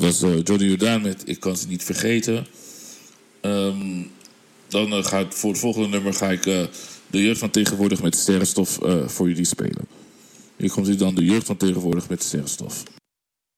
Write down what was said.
was Johnny Jordaan met Ik kan ze niet vergeten. Dan ga ik voor het volgende nummer de jeugd van tegenwoordig met Sterrenstof voor jullie spelen. Hier komt dan de jeugd van tegenwoordig met Sterrenstof.